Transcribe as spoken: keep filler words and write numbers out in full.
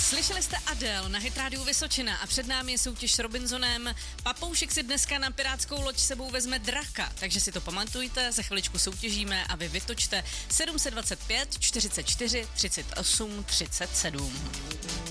Slyšeli jste Adele na Hit Rádiu Vysočina a před námi je soutěž s Robinsonem. Papoušek si dneska na pirátskou loď sebou vezme draka, takže si to pamatujte, za chviličku soutěžíme a vy vytočte sedm set dvacet pět, čtyřicet čtyři, třicet osm, třicet sedm.